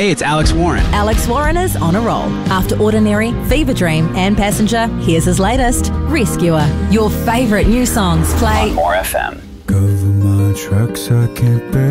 Hey, it's Alex Warren. Alex Warren is on a roll. After Ordinary, Fever Dream and Passenger, here's his latest, Rescuer. Your favourite new songs play on More FM. Cover my tracks, I can't bear